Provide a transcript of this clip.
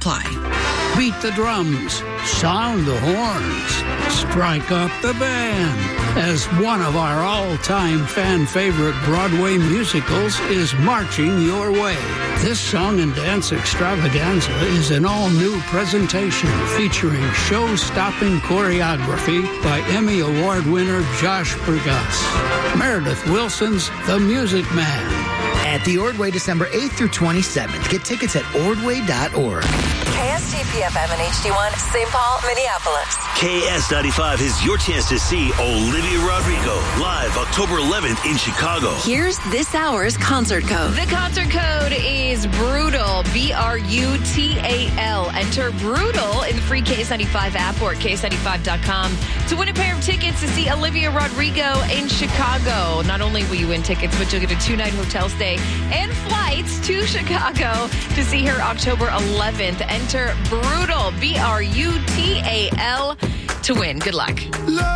apply. Beat the drums, sound the horns, strike up the band, as one of our all-time fan-favorite Broadway musicals is marching your way. This song and dance extravaganza is an all-new presentation featuring show-stopping choreography by Emmy Award winner Josh Burgas. Meredith Wilson's The Music Man. At the Ordway, December 8th through 27th. Get tickets at ordway.org. KSTP-FM and HD1, St. Paul, Minneapolis. KS95 is your chance to see Olivia Rodrigo live October 11th in Chicago. Here's this hour's concert code. The concert code is BRUTAL, BRUTAL. Enter BRUTAL in the free KS95 app or KS95.com to win a pair of tickets to see Olivia Rodrigo in Chicago. Not only will you win tickets, but you'll get a 2-night hotel stay and flights to Chicago to see her October 11th. Enter BRUTAL, BRUTAL, to win. Good luck.